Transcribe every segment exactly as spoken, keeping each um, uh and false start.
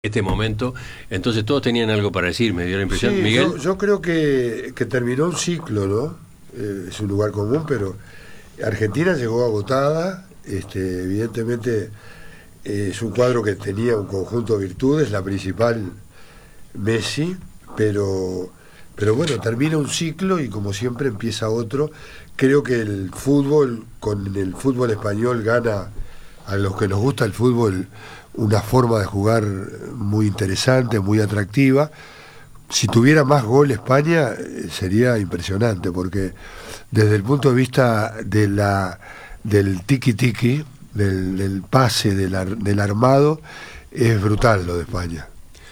este momento, entonces todos tenían algo para decir, me dio la impresión. Sí, Miguel. Yo, yo creo que, que terminó un ciclo, ¿no? Eh, es un lugar común, pero Argentina llegó agotada, este, evidentemente eh, es un cuadro que tenía un conjunto de virtudes, la principal Messi, pero, pero bueno, termina un ciclo y como siempre empieza otro. Creo que el fútbol, con el fútbol español gana a los que nos gusta el fútbol una forma de jugar muy interesante, muy atractiva. Si tuviera más gol España sería impresionante, porque desde el punto de vista de la del tiki-tiki, del, del pase, del, ar, del armado, es brutal lo de España.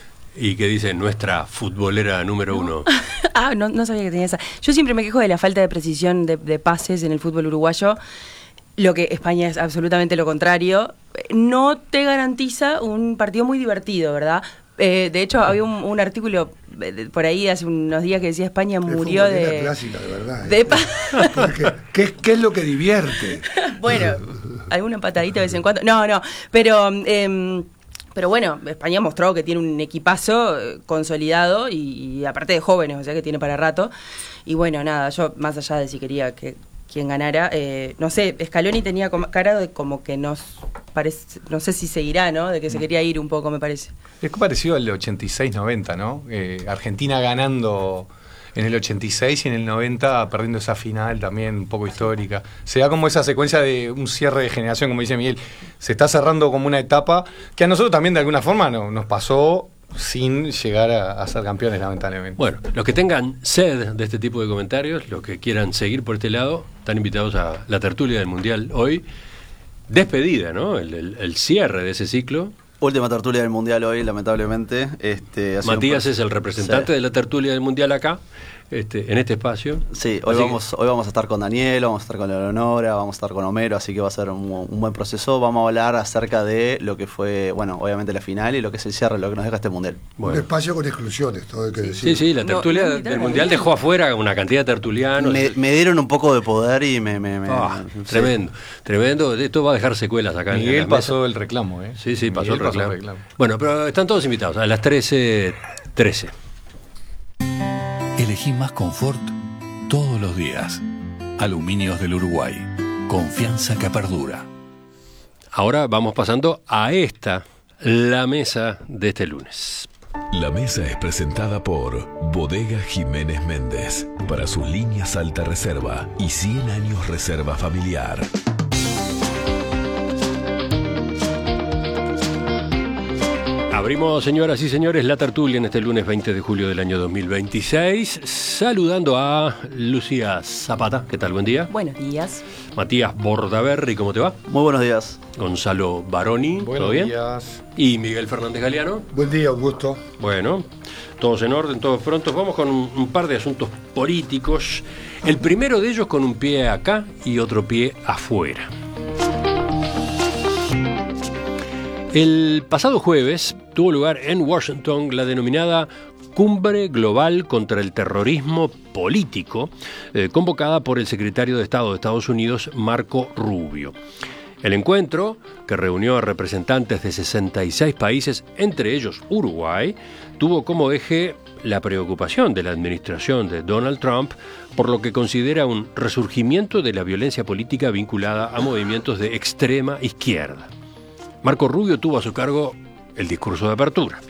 ¿Y qué dice nuestra futbolera número uno? ah, no, no sabía que tenía esa. Yo siempre me quejo de la falta de precisión de, de pases en el fútbol uruguayo. Lo que España es absolutamente lo contrario. No te garantiza un partido muy divertido, ¿verdad? Eh, de hecho, había un, un artículo por ahí hace unos días que decía España murió es de... clásica, de verdad. De... ¿eh? Porque, ¿qué, ¿Qué es lo que divierte? Bueno, alguna patadita de vez en cuando. No, no, pero... Eh, Pero bueno, España mostró que tiene un equipazo consolidado y, y aparte de jóvenes, o sea que tiene para rato. Y bueno, nada, yo más allá de si quería que quien ganara, eh, no sé, Scaloni tenía como, cara de como que nos parece, no sé si seguirá, ¿no? De que se quería ir un poco, me parece. Es parecido al ochenta y seis noventa, ¿no? Eh, Argentina ganando en el ochenta y seis y en el noventa perdiendo esa final también un poco histórica. Se da como esa secuencia de un cierre de generación, como dice Miguel. Se está cerrando como una etapa que a nosotros también de alguna forma no, nos pasó sin llegar a, a ser campeones, lamentablemente. Bueno, los que tengan sed de este tipo de comentarios, los que quieran seguir por este lado, están invitados a la tertulia del Mundial hoy. Despedida, ¿no? El, el, el cierre de ese ciclo. Última tertulia del Mundial hoy, lamentablemente. Este, Matías un... es el representante sí. de la tertulia del Mundial acá, este, en este espacio. Sí, hoy vamos, hoy vamos a estar con Daniel, vamos a estar con Leonora, vamos a estar con Homero, así que va a ser un, un buen proceso. Vamos a hablar acerca de lo que fue, bueno, obviamente la final y lo que es el cierre, lo que nos deja este Mundial. Bueno. Un espacio con exclusiones, todo hay que sí. decir. Sí, sí, la tertulia no, no, del Mundial dejó afuera una cantidad de tertulianos. Me, me dieron un poco de poder y me... me, me oh, me tremendo, sí. tremendo. Esto va a dejar secuelas acá. Miguel en pasó el reclamo, ¿eh? Sí, sí, pasó, el reclamo. pasó el reclamo. Bueno, Bueno, pero están todos invitados a las trece trece. Elegí más confort todos los días. Aluminios del Uruguay. Confianza que perdura. Ahora vamos pasando a esta, la mesa de este lunes. La mesa es presentada por Bodega Jiménez Méndez. Para sus líneas alta reserva y cien años reserva familiar. Abrimos, señoras y señores, la tertulia en este lunes veinte de julio del año dos mil veintiséis, saludando a Lucía Zapata. ¿Qué tal? Buen día. Buenos días. Matías Bordaberry, ¿cómo te va? Muy buenos días. Gonzalo Baroni, ¿todo bien? Buenos días. Y Miguel Fernández Galeano. Buen día, un gusto. Bueno, todos en orden, todos prontos. Vamos con un, un par de asuntos políticos. El primero de ellos con un pie acá y otro pie afuera. El pasado jueves tuvo lugar en Washington la denominada Cumbre Global contra el Terrorismo Político, eh, convocada por el secretario de Estado de Estados Unidos, Marco Rubio. El encuentro, que reunió a representantes de sesenta y seis países, entre ellos Uruguay, tuvo como eje la preocupación de la administración de Donald Trump por lo que considera un resurgimiento de la violencia política vinculada a movimientos de extrema izquierda. Marco Rubio tuvo a su cargo el discurso de apertura.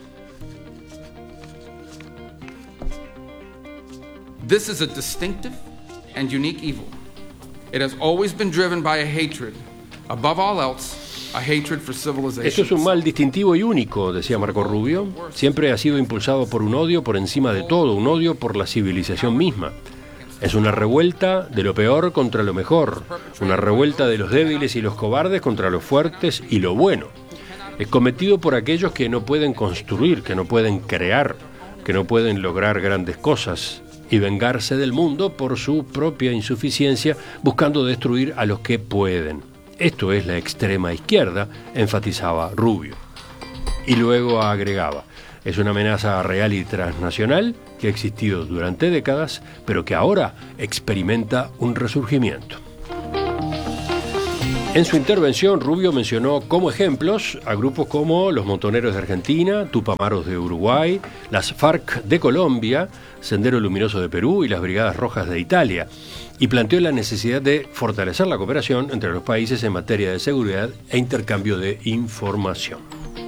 This is a distinctive and unique evil. It has always been driven by a hatred, above all else, a hatred for civilization. Esto es un mal distintivo y único, decía Marco Rubio. Siempre ha sido impulsado por un odio por encima de todo, un odio por la civilización misma. Es una revuelta de lo peor contra lo mejor, una revuelta de los débiles y los cobardes contra los fuertes y lo bueno. Es cometido por aquellos que no pueden construir, que no pueden crear, que no pueden lograr grandes cosas y vengarse del mundo por su propia insuficiencia, buscando destruir a los que pueden. Esto es la extrema izquierda, enfatizaba Rubio. Y luego agregaba: es una amenaza real y transnacional que ha existido durante décadas, pero que ahora experimenta un resurgimiento. En su intervención, Rubio mencionó como ejemplos a grupos como los Montoneros de Argentina, Tupamaros de Uruguay, las FARC de Colombia, Sendero Luminoso de Perú y las Brigadas Rojas de Italia, y planteó la necesidad de fortalecer la cooperación entre los países en materia de seguridad e intercambio de información.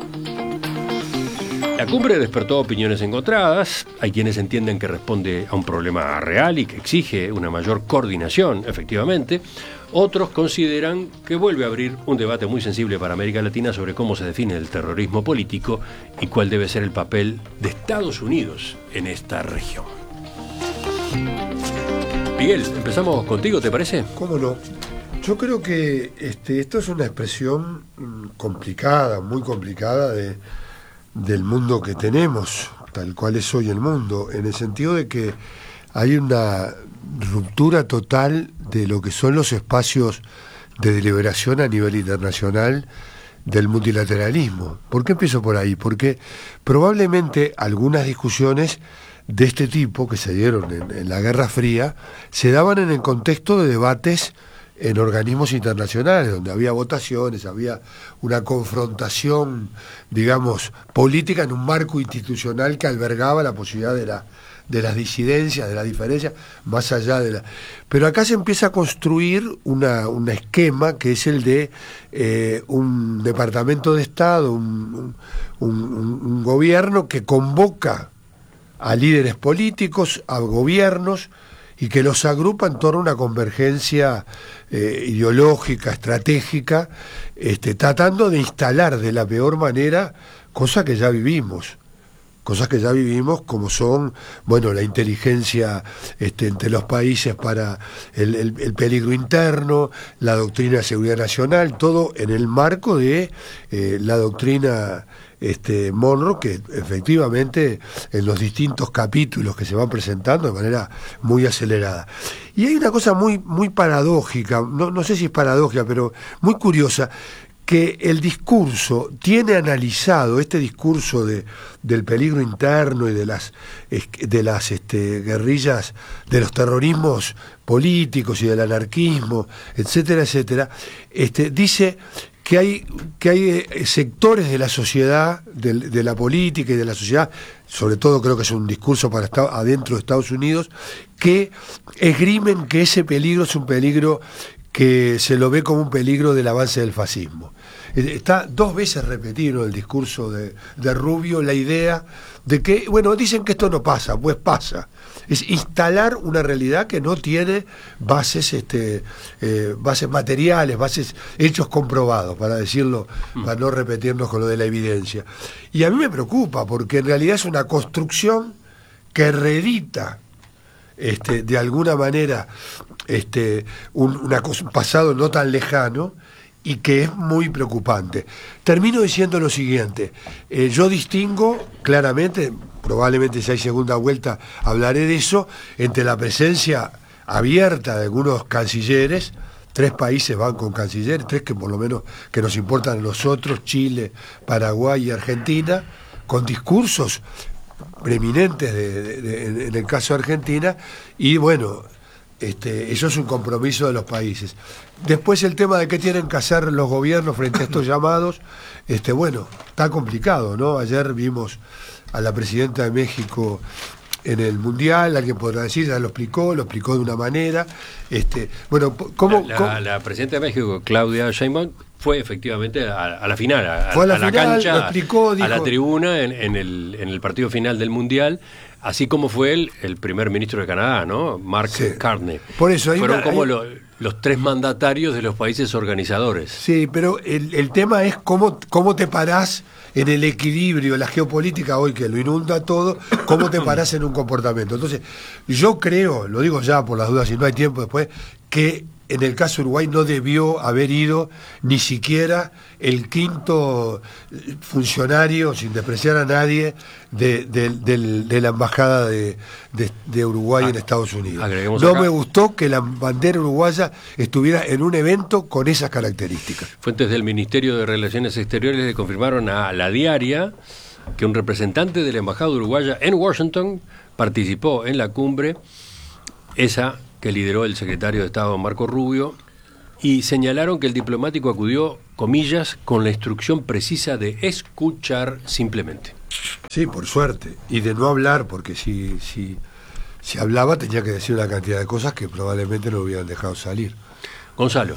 La cumbre despertó opiniones encontradas. Hay quienes entienden que responde a un problema real y que exige una mayor coordinación, efectivamente. Otros consideran que vuelve a abrir un debate muy sensible para América Latina sobre cómo se define el terrorismo político y cuál debe ser el papel de Estados Unidos en esta región. Miguel, empezamos contigo, ¿te parece? ¿Cómo no? Yo creo que este, esto es una expresión complicada, muy complicada de, del mundo que tenemos, tal cual es hoy el mundo, en el sentido de que hay una ruptura total de lo que son los espacios de deliberación a nivel internacional del multilateralismo. ¿Por qué empiezo por ahí? Porque probablemente algunas discusiones de este tipo que se dieron en, en la Guerra Fría se daban en el contexto de debates en organismos internacionales, donde había votaciones, había una confrontación, digamos, política en un marco institucional que albergaba la posibilidad de la de las disidencias, de las diferencias, más allá de la... Pero acá se empieza a construir una, un esquema que es el de eh, un departamento de Estado, un, un, un, un gobierno que convoca a líderes políticos, a gobiernos, y que los agrupa en torno a una convergencia eh, ideológica, estratégica, este, tratando de instalar de la peor manera cosa que ya vivimos. Cosas que ya vivimos, como son, bueno, la inteligencia este, entre los países para el, el, el peligro interno, la doctrina de seguridad nacional, todo en el marco de eh, la doctrina este, Monroe, que efectivamente en los distintos capítulos que se van presentando de manera muy acelerada. Y hay una cosa muy, muy paradójica, no, no sé si es paradójica, pero muy curiosa, que el discurso tiene analizado, este discurso de, del peligro interno y de las, de las este, guerrillas, de los terrorismos políticos y del anarquismo, etcétera, etcétera, este, dice que hay, que hay sectores de la sociedad, de, de la política y de la sociedad, sobre todo creo que es un discurso para estar adentro de Estados Unidos, que esgrimen que ese peligro es un peligro que se lo ve como un peligro del avance del fascismo. Está dos veces repetido en el discurso de, de Rubio la idea de que, bueno, dicen que esto no pasa, pues pasa. Es instalar una realidad que no tiene bases, este, eh, bases materiales, bases, hechos comprobados, para decirlo, para no repetirnos con lo de la evidencia. Y a mí me preocupa, porque en realidad es una construcción que reedita Este, de alguna manera este, un, una cosa, un pasado no tan lejano y que es muy preocupante. Termino diciendo lo siguiente, eh, yo distingo claramente, probablemente si hay segunda vuelta hablaré de eso, entre la presencia abierta de algunos cancilleres, tres países van con cancilleres, tres que por lo menos que nos importan a nosotros, Chile, Paraguay y Argentina, con discursos preeminentes de, de, de, en el caso de Argentina, y bueno, este, eso es un compromiso de los países. Después el tema de qué tienen que hacer los gobiernos frente a estos llamados, este, bueno, está complicado, ¿no? Ayer vimos a la presidenta de México en el Mundial, alguien podrá decir, ya lo explicó, lo explicó de una manera. Este, bueno, ¿cómo, la, cómo? La, la presidenta de México, Claudia Sheinbaum, fue efectivamente a, a la final, a, fue a la, a la final, cancha, lo explicó, dijo, a la tribuna en, en, el, en el partido final del Mundial, así como fue el, el primer ministro de Canadá, ¿no? Mark sí. Carney. Por eso, fueron una, como hay... los, los tres mandatarios de los países organizadores. Sí, pero el, el tema es cómo, cómo te parás en el equilibrio, la geopolítica hoy que lo inunda todo, cómo te parás en un comportamiento. Entonces, yo creo, lo digo ya por las dudas, si no hay tiempo después, que en el caso de Uruguay no debió haber ido ni siquiera el quinto funcionario, sin despreciar a nadie, de, de, de, de la embajada de, de, de Uruguay ah, en Estados Unidos. No acá. Me gustó que la bandera uruguaya estuviera en un evento con esas características. Fuentes del Ministerio de Relaciones Exteriores le confirmaron a La Diaria que un representante de la embajada uruguaya en Washington participó en la cumbre, esa que lideró el secretario de Estado Marco Rubio, y señalaron que el diplomático acudió, comillas, con la instrucción precisa de escuchar simplemente. Sí, por suerte. Y de no hablar, porque si, si, si hablaba tenía que decir una cantidad de cosas que probablemente no hubieran dejado salir. Gonzalo.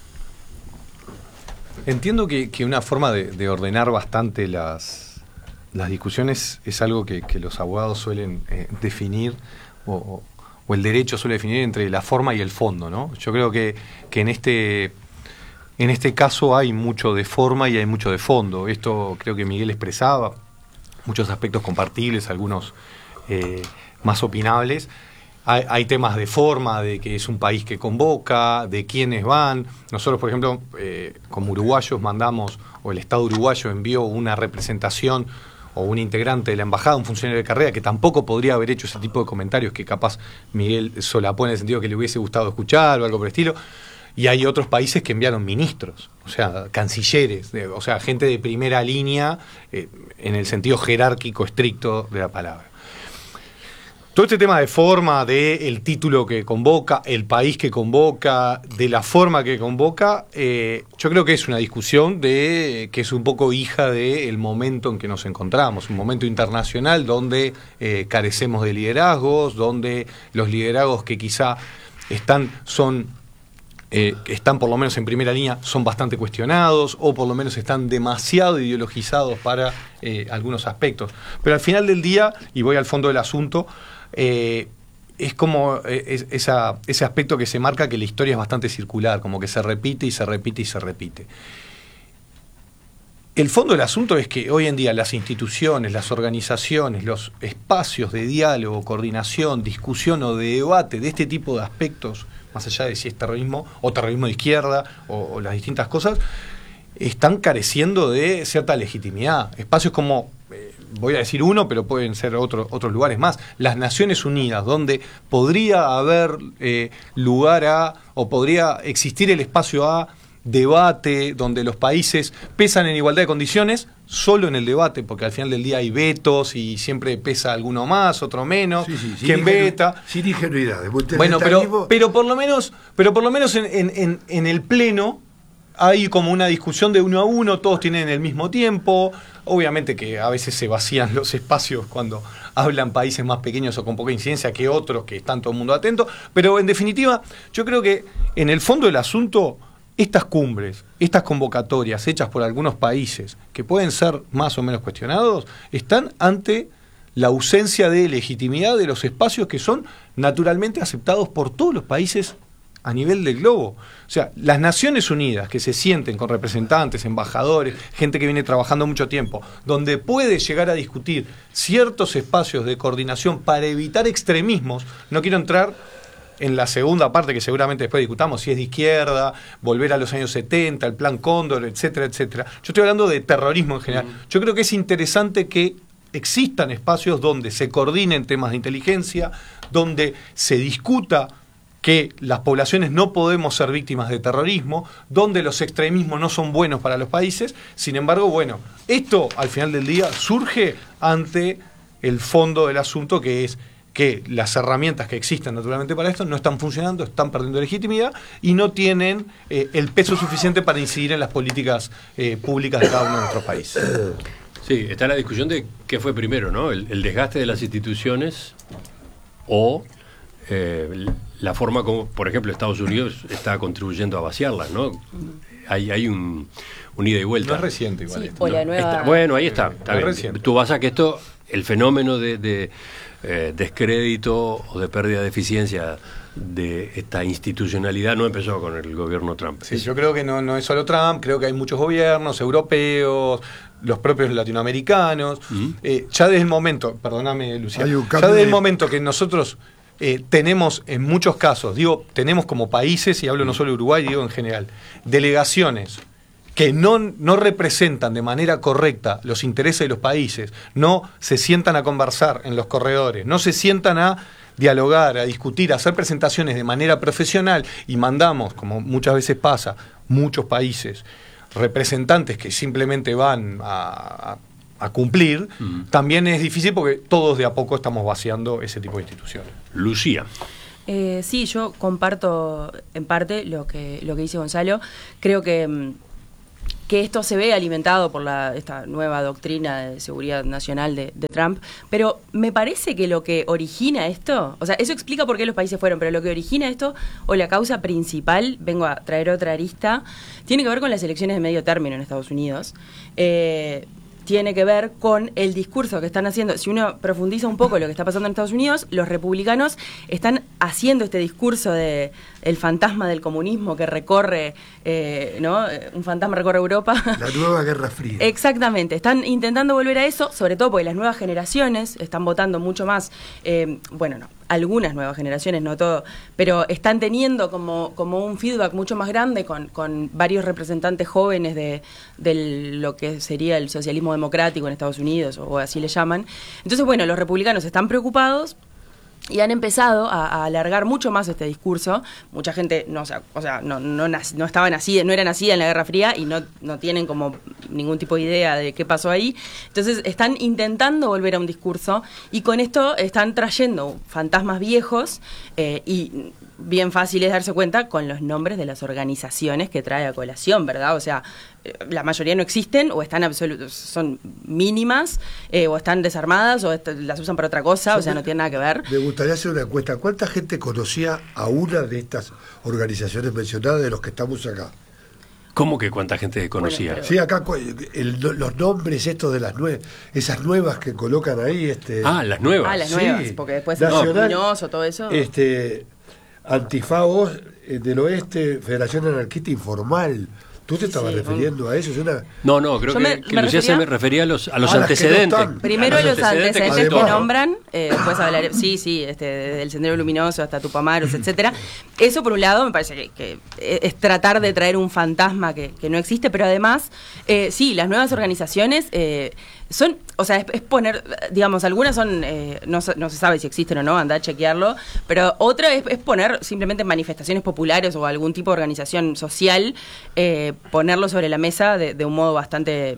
Entiendo que, que una forma de, de ordenar bastante las, las discusiones es algo que, que los abogados suelen eh, definir o, o el derecho suele definir entre la forma y el fondo, ¿no? Yo creo que, que en este en este caso hay mucho de forma y hay mucho de fondo. Esto creo que Miguel expresaba, muchos aspectos compartibles, algunos eh, más opinables. Hay, hay temas de forma, de que es un país que convoca, de quiénes van. Nosotros, por ejemplo, eh, como uruguayos mandamos, o el Estado uruguayo envió una representación o un integrante de la embajada, un funcionario de carrera, que tampoco podría haber hecho ese tipo de comentarios que capaz Miguel solapó en el sentido que le hubiese gustado escuchar o algo por el estilo. Y hay otros países que enviaron ministros, o sea, cancilleres, de, o sea, gente de primera línea eh, en el sentido jerárquico estricto de la palabra. Todo este tema de forma, de el título que convoca, el país que convoca, de la forma que convoca, eh, yo creo que es una discusión de que es un poco hija del momento en que nos encontramos, un momento internacional donde eh, carecemos de liderazgos, donde los liderazgos que quizá están son Eh, que están por lo menos en primera línea son bastante cuestionados o por lo menos están demasiado ideologizados para eh, algunos aspectos. Pero al final del día, y voy al fondo del asunto, eh, es como eh, es, esa, ese aspecto que se marca que la historia es bastante circular, como que se repite y se repite y se repite. El fondo del asunto es que hoy en día las instituciones, las organizaciones, los espacios de diálogo, coordinación, discusión o de debate de este tipo de aspectos, más allá de si es terrorismo o terrorismo de izquierda o, o las distintas cosas, están careciendo de cierta legitimidad. Espacios como, eh, voy a decir uno, pero pueden ser otro, otros lugares más, las Naciones Unidas, donde podría haber eh, lugar a, o podría existir el espacio a debate, donde los países pesan en igualdad de condiciones, solo en el debate, porque al final del día hay vetos y siempre pesa alguno más, otro menos, sí, sí, quien veta. Sin ingenuidad, bueno, pero, pero por lo menos, pero por lo menos en, en, en, en el pleno hay como una discusión de uno a uno, todos tienen el mismo tiempo. Obviamente que a veces se vacían los espacios cuando hablan países más pequeños o con poca incidencia que otros, que están todo el mundo atento, pero en definitiva, yo creo que en el fondo del asunto, estas cumbres, estas convocatorias hechas por algunos países, que pueden ser más o menos cuestionados, están ante la ausencia de legitimidad de los espacios que son naturalmente aceptados por todos los países a nivel del globo. O sea, las Naciones Unidas, que se sienten con representantes, embajadores, gente que viene trabajando mucho tiempo, donde puede llegar a discutir ciertos espacios de coordinación para evitar extremismos. No quiero entrar en la segunda parte, que seguramente después discutamos, si es de izquierda, volver a los años setenta, el Plan Cóndor, etcétera, etcétera. Yo estoy hablando de terrorismo en general. Yo creo que es interesante que existan espacios donde se coordinen temas de inteligencia, donde se discuta que las poblaciones no podemos ser víctimas de terrorismo, donde los extremismos no son buenos para los países. Sin embargo, bueno, esto al final del día surge ante el fondo del asunto, que es que las herramientas que existen naturalmente para esto no están funcionando, están perdiendo legitimidad y no tienen eh, el peso suficiente para incidir en las políticas eh, públicas de cada uno de nuestros países. Sí, está la discusión de qué fue primero, ¿no? El, el desgaste de las instituciones o eh, la forma como, por ejemplo, Estados Unidos está contribuyendo a vaciarlas, ¿no? Hay, hay un, un ida y vuelta. No es reciente igual. Sí, esto, o la ¿no? nueva... Está, bueno, ahí está. está No es bien. reciente. Tú vas a que esto, el fenómeno de, de eh, descrédito o de pérdida de eficiencia de esta institucionalidad no empezó con el gobierno Trump. Sí, yo creo que no, no es solo Trump, creo que hay muchos gobiernos europeos, los propios latinoamericanos. Uh-huh. eh, ya desde el momento, perdóname Luciano, ya desde de... el momento que nosotros eh, tenemos en muchos casos, digo, tenemos como países, y hablo no solo de Uruguay, digo en general, delegaciones que no, no representan de manera correcta los intereses de los países, no se sientan a conversar en los corredores, no se sientan a dialogar, a discutir, a hacer presentaciones de manera profesional, y mandamos, como muchas veces pasa, muchos países, representantes que simplemente van a, a, a cumplir, mm. también es difícil porque todos de a poco estamos vaciando ese tipo de instituciones. Lucía. Eh, sí, yo comparto en parte lo que lo que dice Gonzalo. Creo que, que esto se ve alimentado por la, esta nueva doctrina de seguridad nacional de, de Trump, pero me parece que lo que origina esto, o sea, eso explica por qué los países fueron, pero lo que origina esto, o la causa principal, vengo a traer otra arista, tiene que ver con las elecciones de medio término en Estados Unidos. Eh, tiene que ver con el discurso que están haciendo. Si uno profundiza un poco lo que está pasando en Estados Unidos, los republicanos están haciendo este discurso de el fantasma del comunismo que recorre, eh, ¿no? Un fantasma recorre Europa. La nueva Guerra Fría. Exactamente. Están intentando volver a eso, sobre todo porque las nuevas generaciones están votando mucho más. Eh, bueno, no, algunas nuevas generaciones, no todo, pero están teniendo como, como un feedback mucho más grande con, con varios representantes jóvenes de, de lo que sería el socialismo democrático en Estados Unidos, o así le llaman. Entonces, bueno, los republicanos están preocupados y han empezado a, a alargar mucho más este discurso. Mucha gente no, o sea, o sea, no, no, nac- no estaba nacida, no era nacida en la Guerra Fría y no, no tienen como ningún tipo de idea de qué pasó ahí. Entonces están intentando volver a un discurso y con esto están trayendo fantasmas viejos eh, y bien fácil es darse cuenta con los nombres de las organizaciones que trae a colación, ¿verdad? O sea, la mayoría no existen o están absolutos, son mínimas eh, o están desarmadas o est- las usan para otra cosa, o sea, no tienen nada que ver. Me gustaría hacer una encuesta. ¿Cuánta gente conocía a una de estas organizaciones mencionadas de los que estamos acá? ¿Cómo que cuánta gente conocía? Bueno, Sí, acá cu- el- los nombres estos de las nuevas, esas nuevas que colocan ahí. Este, Ah, las nuevas. Ah, las Sí. nuevas, porque después Nacional, luminoso, todo eso. Este, Antifagos eh, del Oeste, Federación Anarquista Informal. ¿Tú te Sí, estabas sí, refiriendo a eso? Es una... No, no, creo Yo que, me- que me Lucía se refería- me refería a los, a los A las que no antecedentes. están. Primero A los antecedentes que, Además, nombran, eh, después hablaré, sí, sí, este, desde el Sendero Luminoso hasta Tupamaros, etcétera. Eso por un lado me parece que, que es tratar de traer un fantasma que, que no existe, pero además, eh, sí, las nuevas organizaciones eh, son, o sea, es, es poner, digamos, algunas son, eh, no, se- no se sabe si existen o no, anda a chequearlo, pero otra es, es poner simplemente manifestaciones populares o algún tipo de organización social, eh, ponerlo sobre la mesa de, de un modo bastante,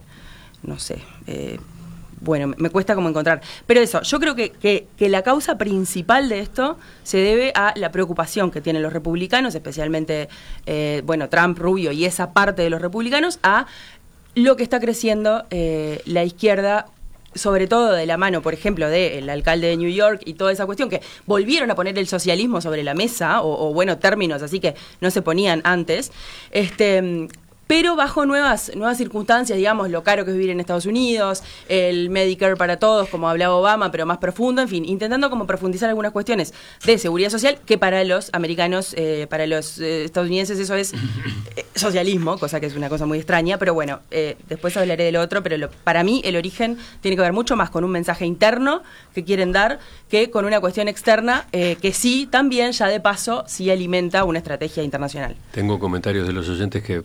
no sé, eh, bueno, me cuesta como encontrar. Pero eso, yo creo que, que, que la causa principal de esto se debe a la preocupación que tienen los republicanos, especialmente, eh, bueno, Trump, Rubio y esa parte de los republicanos, a lo que está creciendo eh, la izquierda, sobre todo de la mano, por ejemplo, del alcalde de New York y toda esa cuestión, que volvieron a poner el socialismo sobre la mesa, o, o bueno, términos así que no se ponían antes, este... pero bajo nuevas nuevas circunstancias, digamos, lo caro que es vivir en Estados Unidos, el Medicare para todos, como hablaba Obama, pero más profundo, en fin, intentando como profundizar algunas cuestiones de seguridad social, que para los americanos, eh, para los eh, estadounidenses eso es eh, socialismo, cosa que es una cosa muy extraña, pero bueno, eh, después hablaré de lo otro, pero lo, para mí el origen tiene que ver mucho más con un mensaje interno que quieren dar que con una cuestión externa eh, que sí, también, ya de paso, sí alimenta una estrategia internacional. Tengo comentarios de los oyentes que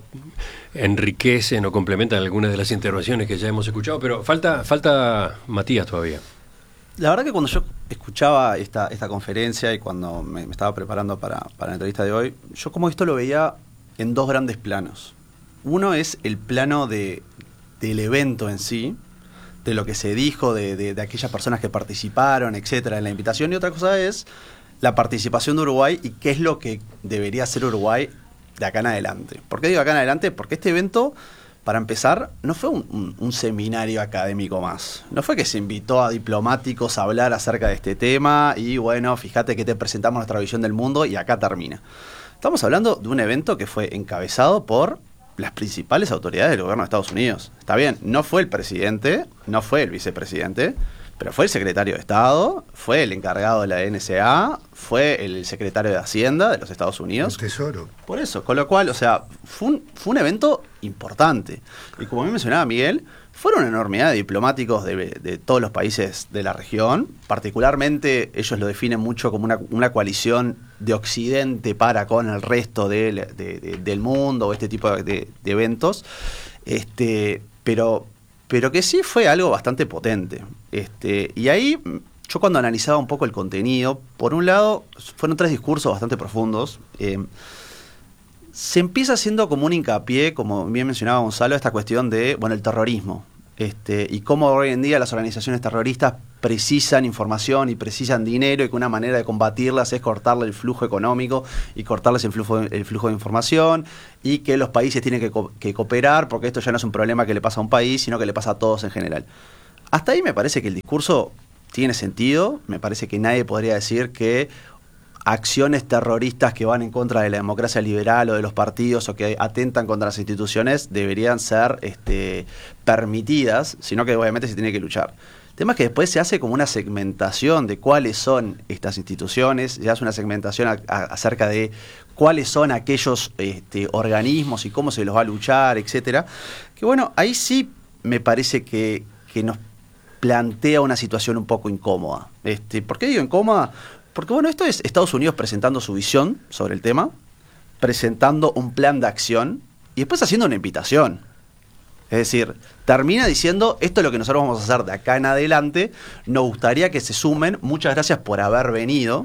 enriquecen o complementan algunas de las intervenciones que ya hemos escuchado, pero falta falta Matías todavía. La verdad que cuando yo escuchaba esta, esta conferencia y cuando me, me estaba preparando para, para la entrevista de hoy, yo como esto lo veía en dos grandes planos. Uno es el plano de, del evento en sí, de lo que se dijo, de, de, de aquellas personas que participaron, etcétera, en la invitación, y otra cosa es la participación de Uruguay y qué es lo que debería hacer Uruguay de acá en adelante. ¿Por qué digo acá en adelante? Porque este evento, para empezar, no fue un, un, un seminario académico más. No fue que se invitó a diplomáticos a hablar acerca de este tema y bueno, fíjate que te presentamos nuestra visión del mundo y acá termina. Estamos hablando de un evento que fue encabezado por las principales autoridades del gobierno de Estados Unidos. Está bien, no fue el presidente, no fue el vicepresidente, pero fue el secretario de Estado, fue el encargado de la N S A, fue el secretario de Hacienda de los Estados Unidos. El Tesoro. Por eso, con lo cual, o sea, fue un, fue un evento importante. Y como bien mencionaba Miguel, fueron una enormidad de diplomáticos de, de todos los países de la región. Particularmente, ellos lo definen mucho como una, una coalición de Occidente para con el resto de, de, de, del mundo o este tipo de, de, de eventos. Este, pero... pero que sí fue algo bastante potente. Este, y ahí, yo cuando analizaba un poco el contenido, por un lado, fueron tres discursos bastante profundos. Eh, se empieza haciendo como un hincapié, como bien mencionaba Gonzalo, esta cuestión de, bueno, el terrorismo. este, y cómo hoy en día las organizaciones terroristas precisan información y precisan dinero, y que una manera de combatirlas es cortarle el flujo económico y cortarles el flujo, el flujo de información, y que los países tienen que, co- que cooperar, porque esto ya no es un problema que le pasa a un país, sino que le pasa a todos en general. Hasta ahí me parece que el discurso tiene sentido. Me parece que nadie podría decir que acciones terroristas que van en contra de la democracia liberal o de los partidos o que atentan contra las instituciones deberían ser este, permitidas, sino que obviamente se tiene que luchar. El tema es que después se hace como una segmentación de cuáles son estas instituciones, se hace una segmentación a, a, acerca de cuáles son aquellos este, organismos y cómo se los va a luchar, etcétera. Que bueno, ahí sí me parece que, que nos plantea una situación un poco incómoda. Este, ¿Por qué digo incómoda? Porque bueno, esto es Estados Unidos presentando su visión sobre el tema, presentando un plan de acción y después haciendo una invitación. Es decir, termina diciendo, esto es lo que nosotros vamos a hacer de acá en adelante, nos gustaría que se sumen, muchas gracias por haber venido.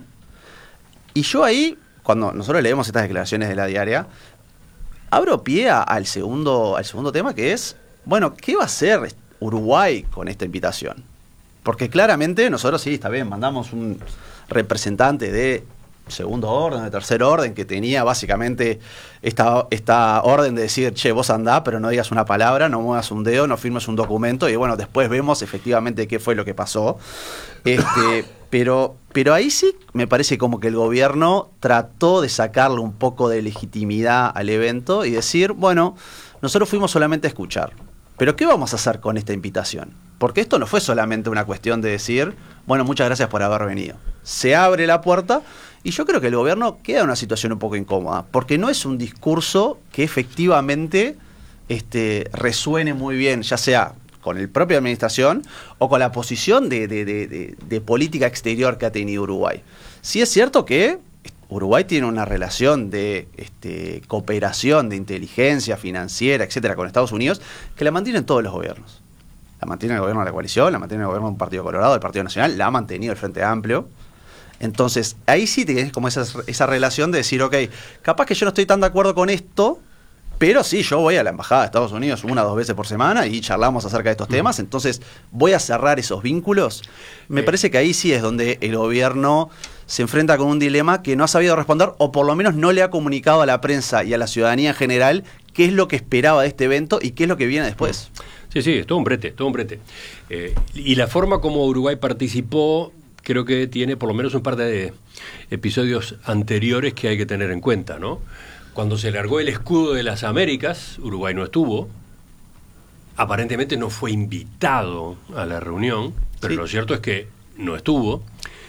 Y yo ahí, cuando nosotros leemos estas declaraciones de la diaria, abro pie a, al, segundo, al segundo tema, que es, bueno, ¿qué va a hacer Uruguay con esta invitación? Porque claramente nosotros sí, está bien, mandamos un representante de segundo orden, de tercer orden, que tenía básicamente esta, esta orden de decir, che, vos andá, pero no digas una palabra, no muevas un dedo, no firmes un documento, y bueno, después vemos efectivamente qué fue lo que pasó. Este, pero, pero ahí sí me parece como que el gobierno trató de sacarle un poco de legitimidad al evento y decir, bueno, nosotros fuimos solamente a escuchar, pero ¿qué vamos a hacer con esta invitación? Porque esto no fue solamente una cuestión de decir, bueno, muchas gracias por haber venido. Se abre la puerta y yo creo que el gobierno queda en una situación un poco incómoda, porque no es un discurso que efectivamente este, resuene muy bien, ya sea con la propia administración o con la posición de, de, de, de, de política exterior que ha tenido Uruguay. Sí es cierto que Uruguay tiene una relación de este, cooperación, de inteligencia financiera, etcétera, con Estados Unidos, que la mantienen todos los gobiernos. La mantiene el gobierno de la coalición, la mantiene el gobierno de un Partido Colorado, del Partido Nacional, la ha mantenido el Frente Amplio. Entonces, ahí sí tienes como esa, esa relación de decir, ok, capaz que yo no estoy tan de acuerdo con esto, pero sí, yo voy a la Embajada de Estados Unidos una o dos veces por semana y charlamos acerca de estos temas, entonces voy a cerrar esos vínculos. Me eh. parece que ahí sí es donde el gobierno se enfrenta con un dilema que no ha sabido responder, o por lo menos no le ha comunicado a la prensa y a la ciudadanía en general qué es lo que esperaba de este evento y qué es lo que viene después. Sí, sí, es todo un brete, todo un brete. Eh, y la forma como Uruguay participó, creo que tiene por lo menos un par de episodios anteriores que hay que tener en cuenta, ¿no? Cuando se largó el escudo de las Américas, Uruguay no estuvo, aparentemente no fue invitado a la reunión, pero sí, lo cierto es que no estuvo,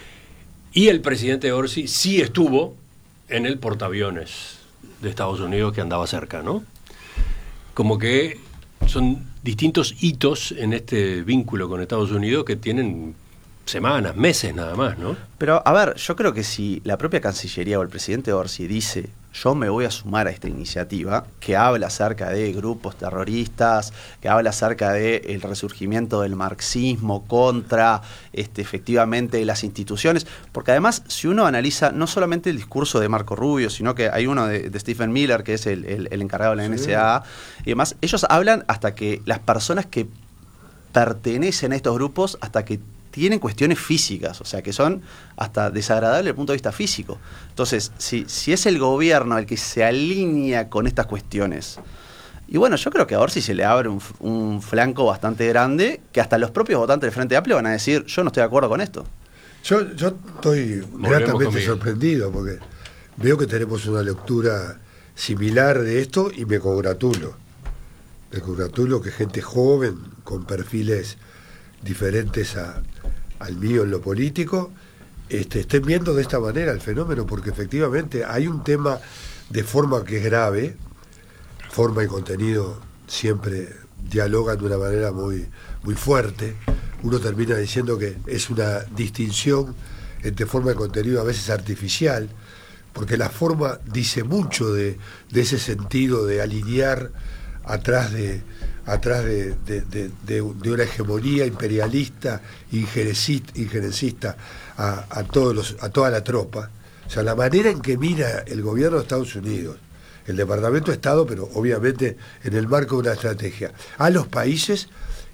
y el presidente Orsi sí estuvo en el portaaviones de Estados Unidos que andaba cerca, ¿no? Como que son distintos hitos en este vínculo con Estados Unidos que tienen semanas, meses nada más, ¿no? Pero, a ver, yo creo que si la propia Cancillería o el presidente Orsi dice, yo me voy a sumar a esta iniciativa, que habla acerca de grupos terroristas, que habla acerca del resurgimiento del marxismo contra, este, efectivamente, las instituciones, porque además, si uno analiza no solamente el discurso de Marco Rubio, sino que hay uno de, de Stephen Miller, que es el, el, el encargado de la sí. N S A, y demás, ellos hablan hasta que las personas que pertenecen a estos grupos, hasta que tienen cuestiones físicas, o sea, que son hasta desagradables desde el punto de vista físico. Entonces, si, si es el gobierno el que se alinea con estas cuestiones, y bueno, yo creo que a Orsi se le abre un, un flanco bastante grande, que hasta los propios votantes del Frente Amplio van a decir, yo no estoy de acuerdo con esto. Yo, yo estoy gratamente sorprendido, porque veo que tenemos una lectura similar de esto, y me congratulo. Me congratulo que gente joven, con perfiles diferentes a, al mío en lo político, este, estén viendo de esta manera el fenómeno, porque efectivamente hay un tema de forma que es grave, forma y contenido siempre dialogan de una manera muy, muy fuerte. Uno termina diciendo que es una distinción entre forma y contenido a veces artificial, porque la forma dice mucho de, de ese sentido de alinear atrás de atrás de, de, de, de, de una hegemonía imperialista, injerencista a, a, todos los, a toda la tropa. O sea, la manera en que mira el gobierno de Estados Unidos, el Departamento de Estado, pero obviamente en el marco de una estrategia, a los países,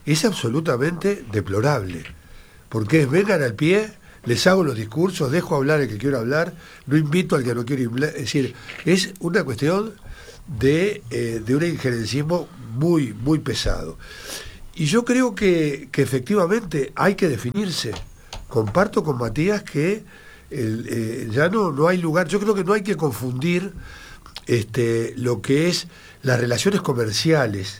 es absolutamente deplorable, porque es vengan al pie, les hago los discursos, dejo hablar al que quiero hablar, no invito al que no quiero hablar, es decir, es una cuestión de, eh, de un injerencismo muy, muy pesado. Y yo creo que, que efectivamente hay que definirse. Comparto con Matías que el, eh, ya no, no hay lugar, yo creo que no hay que confundir este, lo que es las relaciones comerciales,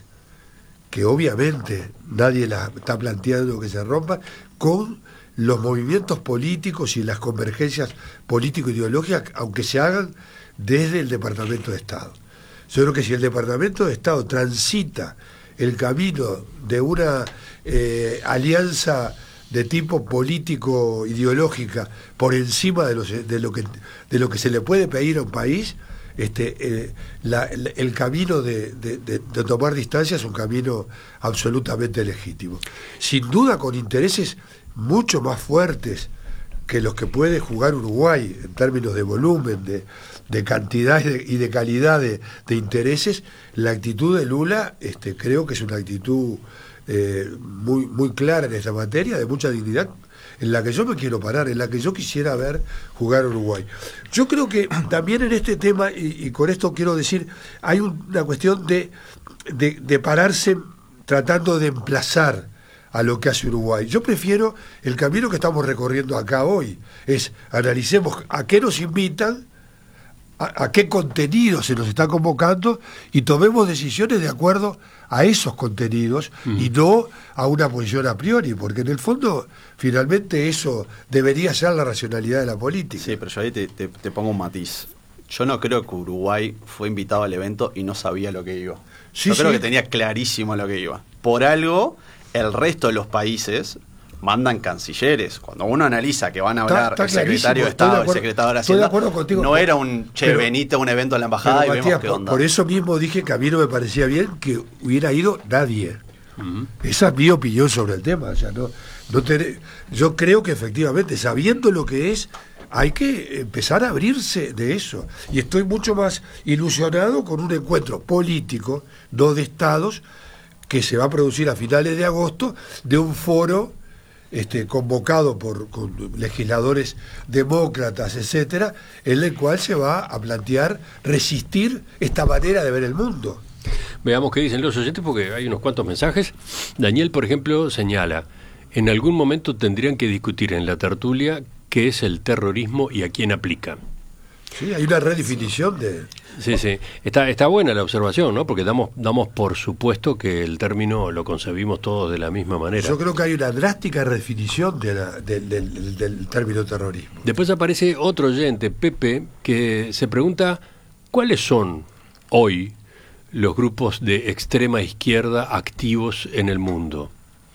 que obviamente nadie las está planteando que se rompan, con los movimientos políticos y las convergencias político-ideológicas, aunque se hagan desde el Departamento de Estado. Yo creo que si el Departamento de Estado transita el camino de una eh, alianza de tipo político-ideológica por encima de, los, de, lo que, de lo que se le puede pedir a un país, este, eh, la, el, el camino de, de, de, de tomar distancia es un camino absolutamente legítimo. Sin duda con intereses mucho más fuertes que los que puede jugar Uruguay en términos de volumen, de, de cantidad y de, y de calidad de, de intereses, la actitud de Lula este, creo que es una actitud eh, muy, muy clara en esta materia, de mucha dignidad, en la que yo me quiero parar, en la que yo quisiera ver jugar Uruguay. Yo creo que también en este tema, y, y con esto quiero decir, hay un, una cuestión de, de, de pararse tratando de emplazar a lo que hace Uruguay. Yo prefiero el camino que estamos recorriendo acá hoy, es analicemos a qué nos invitan, a, a qué contenido se nos está convocando y tomemos decisiones de acuerdo a esos contenidos mm. y no a una posición a priori, porque en el fondo finalmente eso debería ser la racionalidad de la política. Sí, pero yo ahí te, te, te pongo un matiz. Yo no creo que Uruguay fue invitado al evento y no sabía lo que iba. Sí, yo creo sí. que tenía clarísimo lo que iba. Por algo, el resto de los países mandan cancilleres. Cuando uno analiza que van a hablar está, está el secretario de Estado, de el secretario de Hacienda, contigo, no era un che, pero, venite a un evento en la embajada pero, y Matías, vemos qué onda. Por eso mismo dije que a mí no me parecía bien que hubiera ido nadie. Uh-huh. Esa es mi opinión sobre el tema. O sea, no, no te, yo creo que efectivamente, sabiendo lo que es, hay que empezar a abrirse de eso. Y estoy mucho más ilusionado con un encuentro político, no de estados, que se va a producir a finales de agosto, de un foro este, convocado por con legisladores demócratas, etcétera, en el cual se va a plantear resistir esta manera de ver el mundo. Veamos qué dicen los oyentes, porque hay unos cuantos mensajes. Daniel, por ejemplo, señala: en algún momento tendrían que discutir en la tertulia qué es el terrorismo y a quién aplica. Sí, hay una redefinición de... Sí, sí. Está, está buena la observación, ¿no? Porque damos, damos por supuesto que el término lo concebimos todos de la misma manera. Yo creo que hay una drástica redefinición de la, de, de, del, del término terrorismo. Después aparece otro oyente, Pepe, que se pregunta cuáles son hoy los grupos de extrema izquierda activos en el mundo.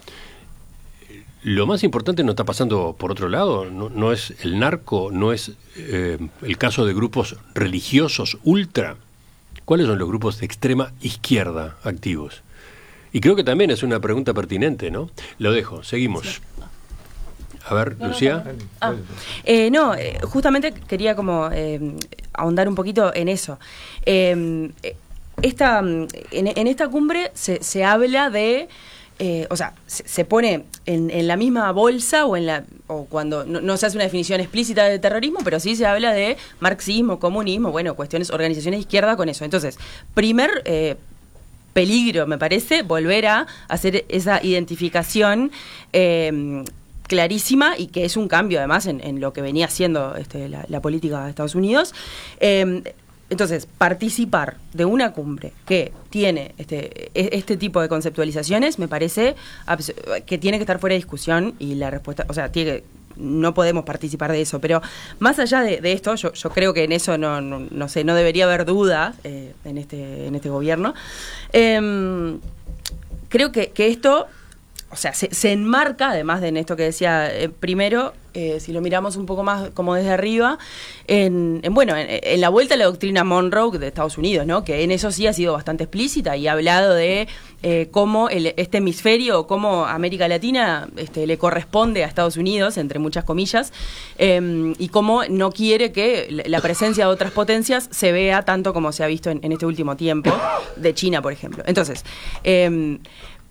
Lo más importante no está pasando por otro lado, no, no es el narco, no es eh, el caso de grupos religiosos ultra. ¿Cuáles son los grupos de extrema izquierda activos? Y creo que también es una pregunta pertinente, ¿no? Lo dejo, seguimos. Sí. A ver, no, Lucía. No, no. Ah, eh, no eh, justamente quería como eh, ahondar un poquito en eso. Eh, esta, en, en esta cumbre se, se habla de... Eh, o sea, se, se pone en, en la misma bolsa o en la o cuando no, no se hace una definición explícita de terrorismo, pero sí se habla de marxismo, comunismo, bueno, cuestiones, organizaciones de izquierda con eso. Entonces, primer eh, peligro, me parece, volver a hacer esa identificación eh, clarísima y que es un cambio además en, en lo que venía haciendo este, la, la política de Estados Unidos. Eh, Entonces, participar de una cumbre que tiene este, este tipo de conceptualizaciones me parece que tiene que estar fuera de discusión y la respuesta, o sea, tiene que, no podemos participar de eso, pero más allá de, de esto, yo, yo creo que en eso no, no, no sé, no debería haber duda eh, en este en este gobierno. Eh, creo que, que esto, o sea, se, se enmarca, además de en esto que decía eh, primero, eh, si lo miramos un poco más como desde arriba, en, en bueno, en, en la vuelta a la doctrina Monroe de Estados Unidos, ¿no? Que en eso sí ha sido bastante explícita y ha hablado de eh, cómo el, este hemisferio, cómo América Latina este, le corresponde a Estados Unidos, entre muchas comillas, eh, y cómo no quiere que la presencia de otras potencias se vea tanto como se ha visto en, en este último tiempo, de China, por ejemplo. Entonces, eh,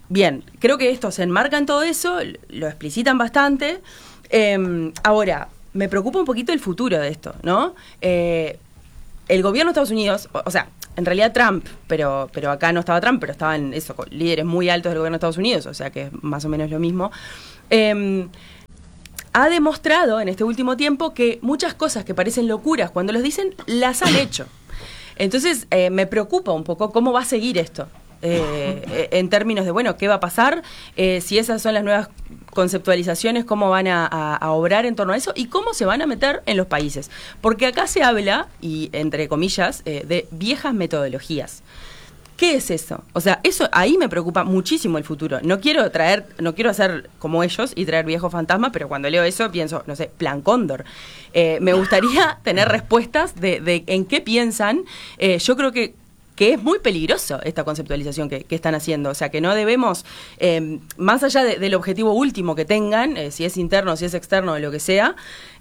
bien, creo que esto se enmarca en todo eso, lo explicitan bastante. Eh, ahora, me preocupa un poquito el futuro de esto, ¿no? Eh, el gobierno de Estados Unidos, o, o sea, en realidad Trump, pero pero acá no estaba Trump, pero estaban eso, líderes muy altos del gobierno de Estados Unidos, o sea que es más o menos lo mismo. Eh, ha demostrado en este último tiempo que muchas cosas que parecen locuras cuando los dicen, las han hecho. Entonces, eh, me preocupa un poco cómo va a seguir esto. Eh, en términos de, bueno, ¿qué va a pasar? Eh, si esas son las nuevas conceptualizaciones, ¿cómo van a, a, a obrar en torno a eso? Y cómo se van a meter en los países. Porque acá se habla, y entre comillas, eh, de viejas metodologías. ¿Qué es eso? O sea, eso ahí me preocupa muchísimo el futuro. No quiero traer, no quiero hacer como ellos y traer viejos fantasmas, pero cuando leo eso pienso, no sé, Plan Cóndor. Eh, me gustaría tener respuestas de, de en qué piensan. Eh, yo creo que que es muy peligroso esta conceptualización que, que están haciendo. O sea, que no debemos, eh, más allá de, del objetivo último que tengan, eh, si es interno, si es externo, lo que sea,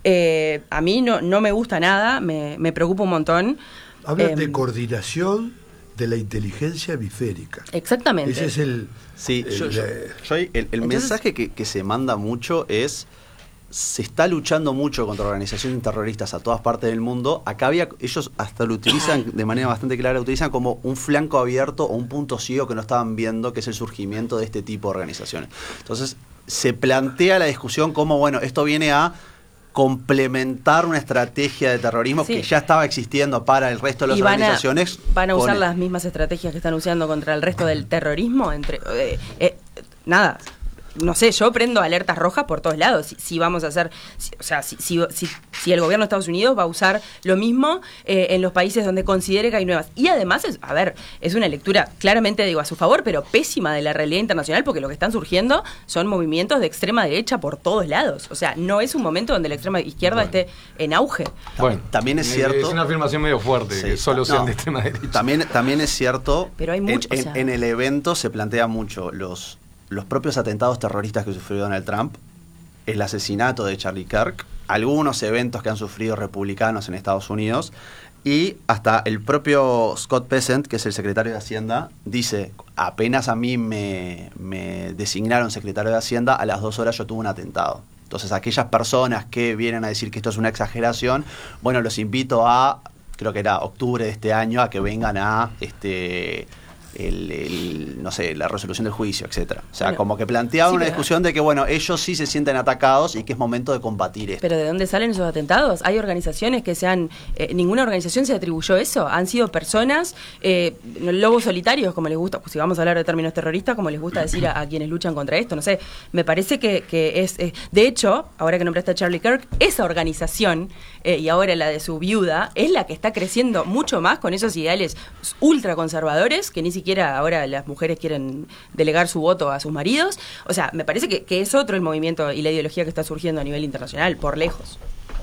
eh, a mí no, no me gusta nada, me, me preocupa un montón. Hablan eh, de coordinación de la inteligencia hemisférica. Exactamente. Ese es el... Sí, el, yo, yo, yo el, el Entonces, mensaje que, que se manda mucho es: se está luchando mucho contra organizaciones terroristas a todas partes del mundo. Acá había, ellos hasta lo utilizan de manera bastante clara, lo utilizan como un flanco abierto o un punto ciego que no estaban viendo, que es el surgimiento de este tipo de organizaciones. Entonces, se plantea la discusión como, bueno, esto viene a complementar una estrategia de terrorismo sí. que ya estaba existiendo para el resto de las y van organizaciones. A, van a usar con, las mismas estrategias que están usando contra el resto del terrorismo. Entre eh, eh, nada, no sé, yo prendo alertas rojas por todos lados. Si, si vamos a hacer, si, o sea, si, si, si, si el gobierno de Estados Unidos va a usar lo mismo eh, en los países donde considere que hay nuevas. Y además, es, a ver, es una lectura claramente, digo, a su favor, pero pésima de la realidad internacional, porque lo que están surgiendo son movimientos de extrema derecha por todos lados. O sea, no es un momento donde la extrema izquierda bueno. esté en auge. Bueno, también es cierto. Es una afirmación medio fuerte, sí, que solo sean no, de extrema derecha. También, también es cierto. Pero hay mucho, en, o sea, en, en el evento se plantea mucho los. los propios atentados terroristas que sufrió Donald Trump, el asesinato de Charlie Kirk, algunos eventos que han sufrido republicanos en Estados Unidos, y hasta el propio Scott Bessent, que es el secretario de Hacienda, dice, apenas a mí me, me designaron secretario de Hacienda, a las dos horas yo tuve un atentado. Entonces, aquellas personas que vienen a decir que esto es una exageración, bueno, los invito a, creo que era octubre de este año, a que vengan a... este El, el, no sé, la resolución del juicio, etcétera. O sea, bueno, como que planteaba sí, una discusión de que, bueno, ellos sí se sienten atacados y que es momento de combatir esto. ¿Pero de dónde salen esos atentados? ¿Hay organizaciones que se han... Eh, ninguna organización se atribuyó eso? ¿Han sido personas, eh, lobos solitarios, como les gusta, pues si vamos a hablar de términos terroristas, como les gusta decir a, a quienes luchan contra esto? No sé, me parece que, que es... Eh, de hecho, ahora que nombraste a Charlie Kirk, esa organización, eh, y ahora la de su viuda, es la que está creciendo mucho más con esos ideales ultraconservadores que ni siquiera ahora las mujeres quieren delegar su voto a sus maridos. O sea, me parece que, que es otro el movimiento y la ideología que está surgiendo a nivel internacional, por lejos.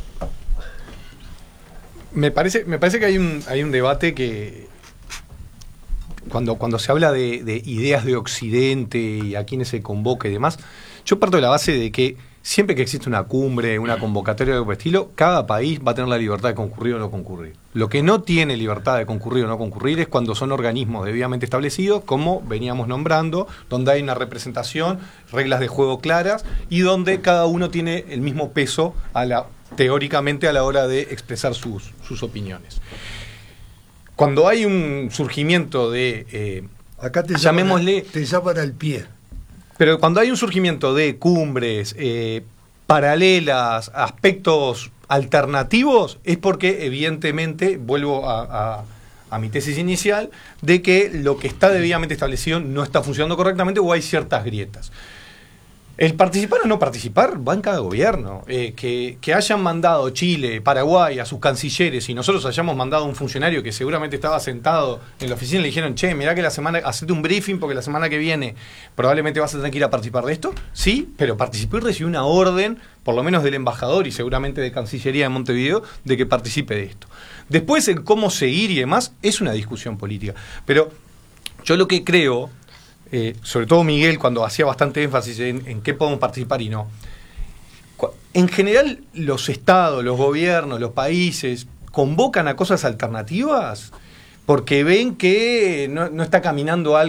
Me parece, me parece que hay un, hay un debate que cuando, cuando se habla de, de ideas de Occidente y a quienes se convoca y demás, yo parto de la base de que siempre que existe una cumbre, una convocatoria de este estilo, cada país va a tener la libertad de concurrir o no concurrir. Lo que no tiene libertad de concurrir o no concurrir es cuando son organismos debidamente establecidos, como veníamos nombrando, donde hay una representación, reglas de juego claras y donde cada uno tiene el mismo peso a la, teóricamente a la hora de expresar sus, sus opiniones. Cuando hay un surgimiento de... Eh, Acá te llamémosle, llaman, te llaman al pie. Pero cuando hay un surgimiento de cumbres eh, paralelas, aspectos alternativos, es porque evidentemente, vuelvo a, a, a mi tesis inicial, de que lo que está debidamente establecido no está funcionando correctamente o hay ciertas grietas. El participar o no participar va en cada gobierno. Eh, que, que hayan mandado Chile, Paraguay a sus cancilleres y nosotros hayamos mandado a un funcionario que seguramente estaba sentado en la oficina y le dijeron, che, mirá que la semana, hacete un briefing porque la semana que viene probablemente vas a tener que ir a participar de esto. Sí, pero participó y recibió una orden, por lo menos del embajador y seguramente de Cancillería de Montevideo, de que participe de esto. Después, en cómo seguir y demás, es una discusión política. Pero yo lo que creo... Eh, sobre todo Miguel, cuando hacía bastante énfasis en, en qué podemos participar y no. En general, los estados, los gobiernos, los países convocan a cosas alternativas porque ven que no, no está caminando algo.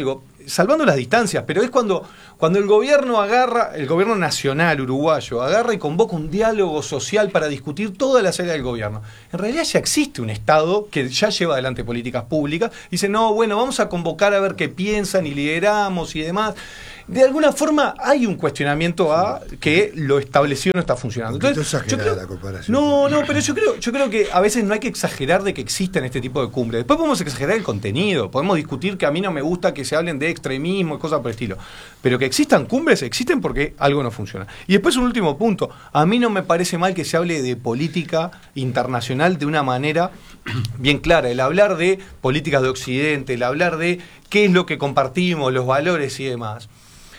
salvando las distancias, pero es cuando, cuando el gobierno agarra, el gobierno nacional uruguayo, agarra y convoca un diálogo social para discutir toda la área del gobierno. En realidad ya existe un Estado que ya lleva adelante políticas públicas, y dice, no, bueno, vamos a convocar a ver qué piensan y lideramos y demás. De alguna forma hay un cuestionamiento a que lo establecido no está funcionando. Entonces, yo creo, la comparación. No, no, pero yo creo, yo creo que a veces no hay que exagerar de que existen este tipo de cumbres. Después podemos exagerar el contenido, podemos discutir que a mí no me gusta que se hablen de extremismo y cosas por el estilo. Pero que existan cumbres, existen porque algo no funciona. Y después un último punto. A mí no me parece mal que se hable de política internacional de una manera bien clara. El hablar de políticas de Occidente, el hablar de qué es lo que compartimos, los valores y demás.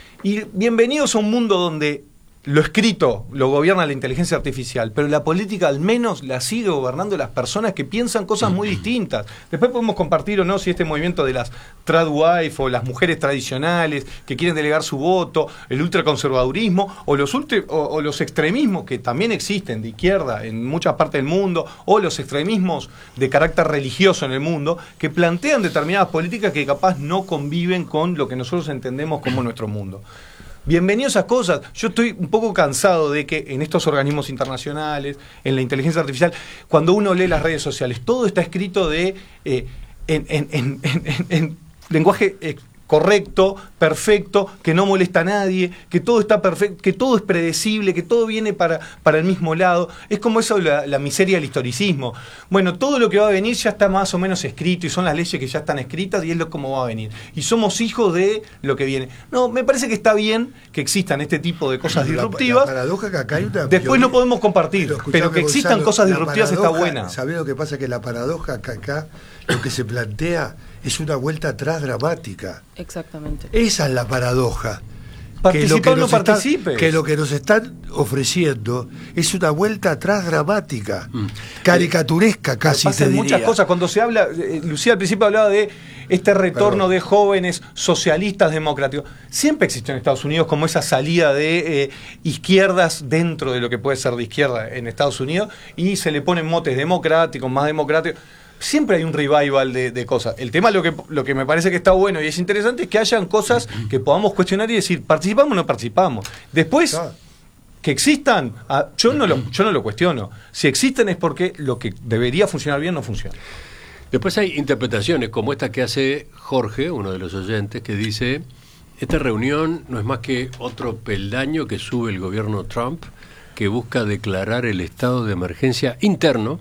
Y bienvenidos a un mundo donde lo escrito lo gobierna la inteligencia artificial, pero la política al menos la sigue gobernando las personas que piensan cosas muy distintas. Después podemos compartir o no si este movimiento de las tradwife o las mujeres tradicionales que quieren delegar su voto, el ultraconservadurismo o los, ultra, o, o los extremismos que también existen de izquierda en muchas partes del mundo, o los extremismos de carácter religioso en el mundo, que plantean determinadas políticas que capaz no conviven con lo que nosotros entendemos como nuestro mundo. Bienvenidos a esas cosas. Yo estoy un poco cansado de que en estos organismos internacionales, en la inteligencia artificial, cuando uno lee las redes sociales, todo está escrito de eh, en, en, en, en, en lenguaje eh, correcto, perfecto, que no molesta a nadie, que todo está perfecto, que todo es predecible, que todo viene para, para el mismo lado. Es como eso, la, la miseria del historicismo. Bueno, todo lo que va a venir ya está más o menos escrito y son las leyes que ya están escritas y es lo como va a venir. Y somos hijos de lo que viene. No, me parece que está bien que existan este tipo de cosas disruptivas. La, la paradoja que acá hay una... Después no podemos compartir, pero, pero que existan Gonzalo, cosas disruptivas paradoja, está buena. ¿Sabés lo que pasa? Que la paradoja que acá lo que se plantea es una vuelta atrás dramática. Exactamente. Esa es la paradoja. Que lo que, no están, que lo que nos están ofreciendo es una vuelta atrás dramática, mm. caricaturesca casi, te diría. Muchas cosas. Cuando se habla, eh, Lucía al principio hablaba de este retorno Perdón. de jóvenes socialistas democráticos. Siempre existió en Estados Unidos como esa salida de eh, izquierdas dentro de lo que puede ser de izquierda en Estados Unidos, y se le ponen motes democráticos, más democráticos. Siempre hay un revival de, de cosas. El tema, lo que, lo que me parece que está bueno y es interesante, es que hayan cosas que podamos cuestionar y decir, ¿participamos o no participamos? Después, claro. que existan, ah, yo, no lo, yo no lo cuestiono. Si existen es porque lo que debería funcionar bien no funciona. Después hay interpretaciones como esta que hace Jorge, uno de los oyentes, que dice, esta reunión no es más que otro peldaño que sube el gobierno Trump, que busca declarar el estado de emergencia interno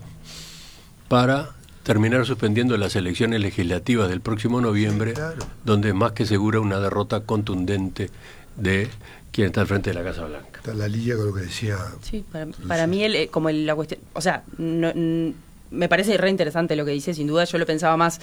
para terminar suspendiendo las elecciones legislativas del próximo noviembre, sí, claro. donde es más que segura una derrota contundente de quien está al frente de la Casa Blanca. Está en la línea con lo que decía. Sí, para, para mí el, como el, la cuestión, o sea, no, n- me parece re interesante lo que dice, sin duda. Yo lo pensaba más,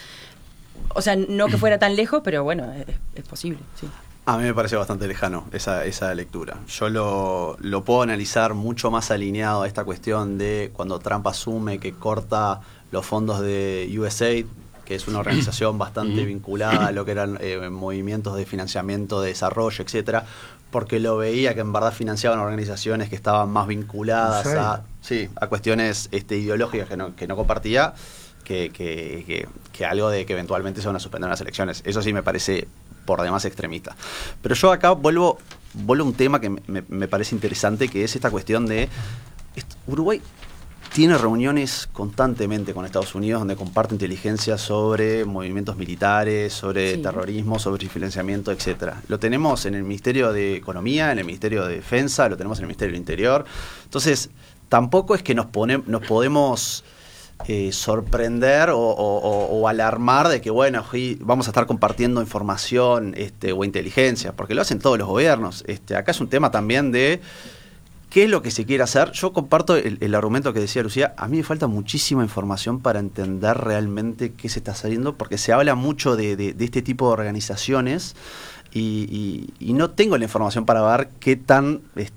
o sea, no que fuera tan lejos, pero bueno, es, es posible, sí. A mí me parece bastante lejano esa, esa lectura. Yo lo, lo puedo analizar mucho más alineado a esta cuestión de cuando Trump asume que corta los fondos de U S A I D, que es una organización bastante vinculada a lo que eran eh, movimientos de financiamiento, de desarrollo, etcétera, porque lo veía que en verdad financiaban organizaciones que estaban más vinculadas a, sí, a cuestiones este, ideológicas que no, que no compartía, que, que, que, que algo de que eventualmente se van a suspender las elecciones. Eso sí me parece por demás extremista. Pero yo acá vuelvo, vuelvo a un tema que me, me parece interesante, que es esta cuestión de Uruguay tiene reuniones constantemente con Estados Unidos donde comparte inteligencia sobre movimientos militares, sobre sí. terrorismo, sobre financiamiento, etcétera. Lo tenemos en el Ministerio de Economía, en el Ministerio de Defensa, lo tenemos en el Ministerio del Interior. Entonces, tampoco es que nos, pone, nos podemos eh, sorprender o, o, o alarmar de que, bueno, vamos a estar compartiendo información este, o inteligencia, porque lo hacen todos los gobiernos. Este, acá es un tema también de ¿qué es lo que se quiere hacer? Yo comparto el, el argumento que decía Lucía. A mí me falta muchísima información para entender realmente qué se está saliendo, porque se habla mucho de, de, de este tipo de organizaciones y, y, y no tengo la información para ver qué tan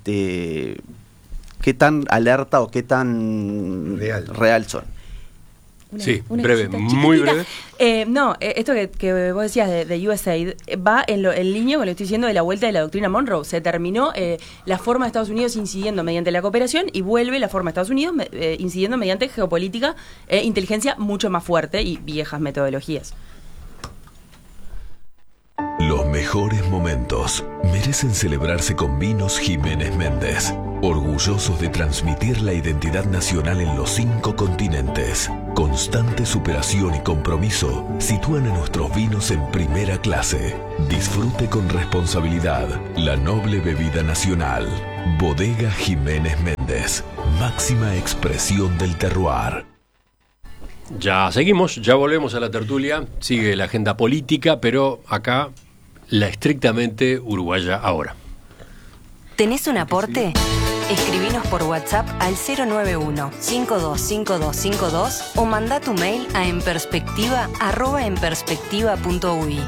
este qué tan alerta o qué tan real, real son. Una, sí, una breve, muy breve. Eh, no, esto que, que vos decías de, de U S A I D va en, lo, en línea con lo que estoy diciendo de la vuelta de la doctrina Monroe. Se terminó eh, la forma de Estados Unidos incidiendo mediante la cooperación y vuelve la forma de Estados Unidos eh, incidiendo mediante geopolítica e inteligencia mucho más fuerte y viejas metodologías. Los mejores mejores momentos merecen celebrarse con Vinos Jiménez Méndez, orgullosos de transmitir la identidad nacional en los cinco continentes. Constante superación y compromiso sitúan a nuestros vinos en primera clase. Disfrute con responsabilidad la noble bebida nacional. Bodega Jiménez Méndez, máxima expresión del terroir. Ya seguimos, ya volvemos a la tertulia. Sigue la agenda política, pero acá la estrictamente uruguaya ahora. ¿Tenés un aporte? Escribinos por WhatsApp al cero nueve uno, cinco dos cinco dos cinco dos o manda tu mail a enperspectiva arroba enperspectiva punto uy.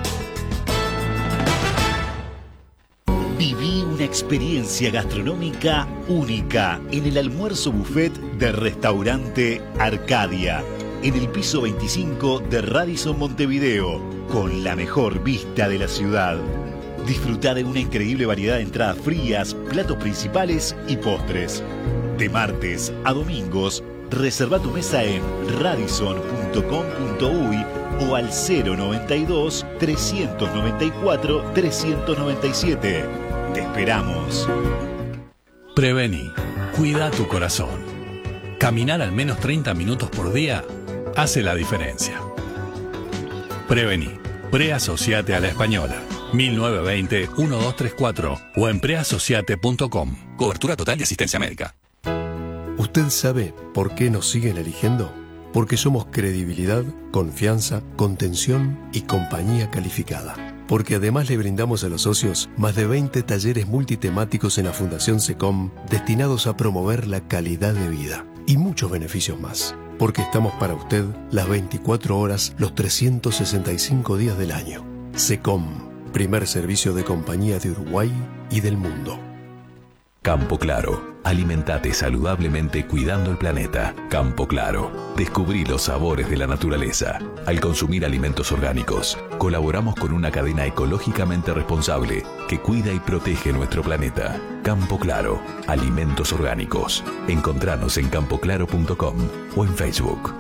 Viví una experiencia gastronómica única en el almuerzo buffet del restaurante Arcadia, en el piso veinticinco de Radisson Montevideo, con la mejor vista de la ciudad. Disfruta de una increíble variedad de entradas frías, platos principales y postres. De martes a domingos, reserva tu mesa en radisson punto com punto uy o al cero noventa y dos, trescientos noventa y cuatro, trescientos noventa y siete. Te esperamos. Prevení. Cuida tu corazón. Caminar al menos treinta minutos por día hace la diferencia. Prevení. Preasociate a la Española. mil novecientos veinte, doce treinta y cuatro o en preasociate punto com. Cobertura total de asistencia médica. ¿Usted sabe por qué nos siguen eligiendo? Porque somos credibilidad, confianza, contención y compañía calificada. Porque además le brindamos a los socios más de veinte talleres multitemáticos en la Fundación SECOM destinados a promover la calidad de vida y muchos beneficios más. Porque estamos para usted las veinticuatro horas, los trescientos sesenta y cinco días del año. SECOM, primer servicio de compañía de Uruguay y del mundo. Campo Claro. Alimentate saludablemente cuidando el planeta. Campo Claro. Descubrí los sabores de la naturaleza. Al consumir alimentos orgánicos, colaboramos con una cadena ecológicamente responsable que cuida y protege nuestro planeta. Campo Claro. Alimentos orgánicos. Encontranos en campo claro punto com o en Facebook.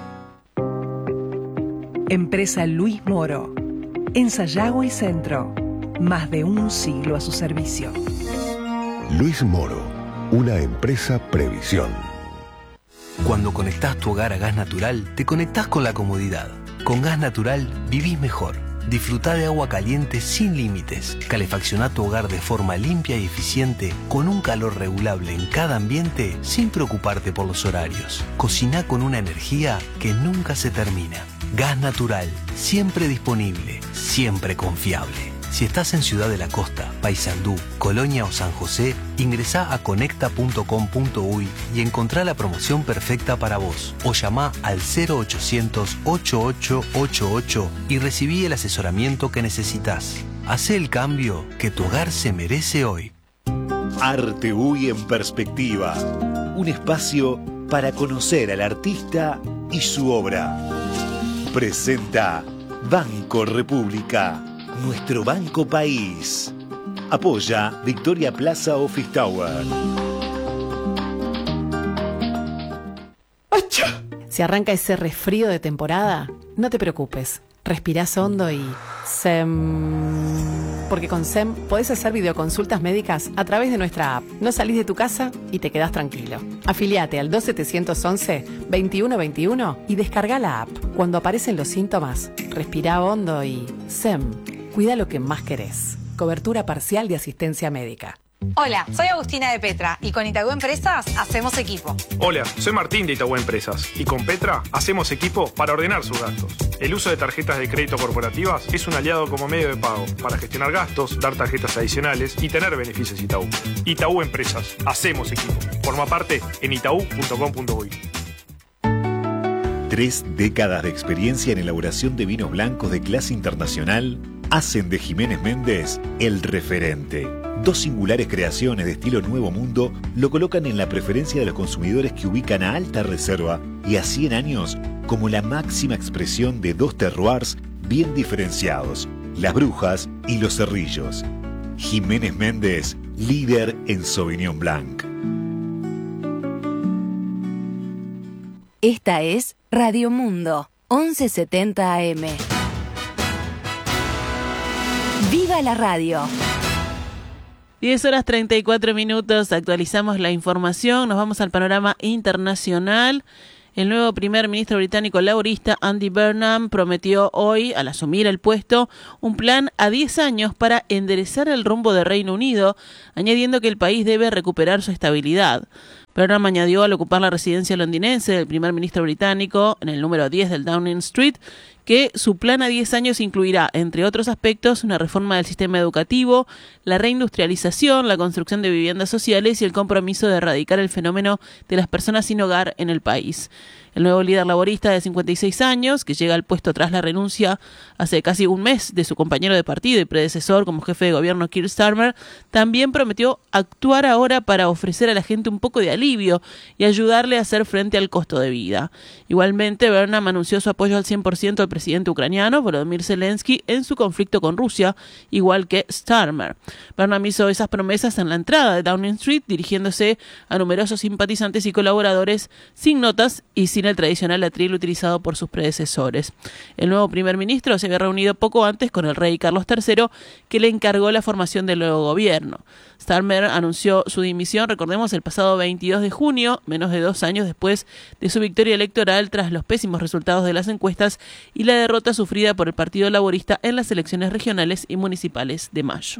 Empresa Luis Moro. En Sayago y Centro. Más de un siglo a su servicio. Luis Moro, una empresa Previsión. Cuando conectás tu hogar a gas natural, te conectás con la comodidad. Con gas natural vivís mejor. Disfrutá de agua caliente sin límites. Calefaccioná tu hogar de forma limpia y eficiente, con un calor regulable en cada ambiente, sin preocuparte por los horarios. Cociná con una energía que nunca se termina. Gas natural, siempre disponible, siempre confiable. Si estás en Ciudad de la Costa, Paysandú, Colonia o San José, ingresá a conecta punto com punto uy y encontrá la promoción perfecta para vos. O llamá al cero ochocientos, ochenta y ocho ochenta y ocho y recibí el asesoramiento que necesitas. Hacé el cambio que tu hogar se merece hoy. Arte Uy en Perspectiva. Un espacio para conocer al artista y su obra. Presenta Banco República. Nuestro Banco País. Apoya Victoria Plaza Office Tower. Si arranca ese resfrío de temporada, no te preocupes. Respirás hondo y... SEM... Porque con SEM podés hacer videoconsultas médicas a través de nuestra app. No salís de tu casa y te quedás tranquilo. Afiliate al dos siete once, veintiuno veintiuno y descarga la app. Cuando aparecen los síntomas, respirá hondo y... SEM. Cuida lo que más querés. Cobertura parcial de asistencia médica. Hola, soy Agustina de Petra y con Itaú Empresas hacemos equipo. Hola, soy Martín de Itaú Empresas y con Petra hacemos equipo para ordenar sus gastos. El uso de tarjetas de crédito corporativas es un aliado como medio de pago para gestionar gastos, dar tarjetas adicionales y tener beneficios Itaú. Itaú Empresas, hacemos equipo. Forma parte en itaú punto com punto uy. Tres décadas de experiencia en elaboración de vinos blancos de clase internacional hacen de Jiménez Méndez el referente. Dos singulares creaciones de estilo Nuevo Mundo lo colocan en la preferencia de los consumidores que ubican a Alta Reserva y a cien años como la máxima expresión de dos terroirs bien diferenciados, las Brujas y los Cerrillos. Jiménez Méndez, líder en Sauvignon Blanc. Esta es Radio Mundo, once setenta A M. ¡Viva la radio! diez horas treinta y cuatro minutos, actualizamos la información, nos vamos al panorama internacional. El nuevo primer ministro británico laborista Andy Burnham prometió hoy, al asumir el puesto, un plan a diez años para enderezar el rumbo de Reino Unido, añadiendo que el país debe recuperar su estabilidad. Burnham añadió al ocupar la residencia londinense del primer ministro británico en el número diez del Downing Street que su plan a diez años incluirá, entre otros aspectos, una reforma del sistema educativo, la reindustrialización, la construcción de viviendas sociales y el compromiso de erradicar el fenómeno de las personas sin hogar en el país. El nuevo líder laborista de cincuenta y seis años, que llega al puesto tras la renuncia hace casi un mes de su compañero de partido y predecesor como jefe de gobierno Keir Starmer, también prometió actuar ahora para ofrecer a la gente un poco de alivio y ayudarle a hacer frente al costo de vida. Igualmente, Burnham anunció su apoyo al cien por ciento al presidente ucraniano Volodymyr Zelensky en su conflicto con Rusia, igual que Starmer. Burnham hizo esas promesas en la entrada de Downing Street, dirigiéndose a numerosos simpatizantes y colaboradores sin notas y sin el tradicional atril utilizado por sus predecesores. El nuevo primer ministro se había reunido poco antes con el rey Carlos tercero, que le encargó la formación del nuevo gobierno. Starmer anunció su dimisión, recordemos, el pasado veintidós de junio, menos de dos años después de su victoria electoral tras los pésimos resultados de las encuestas y la derrota sufrida por el Partido Laborista en las elecciones regionales y municipales de mayo.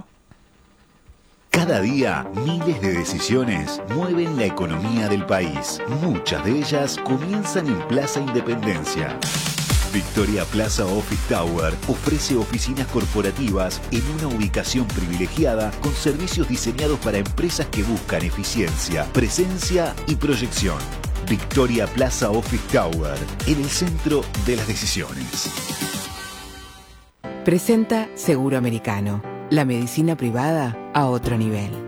Cada día, miles de decisiones mueven la economía del país. Muchas de ellas comienzan en Plaza Independencia. Victoria Plaza Office Tower ofrece oficinas corporativas en una ubicación privilegiada con servicios diseñados para empresas que buscan eficiencia, presencia y proyección. Victoria Plaza Office Tower, en el centro de las decisiones. Presenta Seguro Americano, la medicina privada a otro nivel.